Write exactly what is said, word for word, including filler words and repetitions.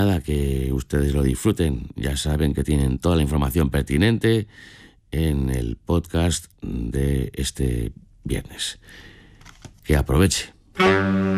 nada, que ustedes lo disfruten. Ya saben que tienen toda la información pertinente en el podcast de este viernes. Que aproveche.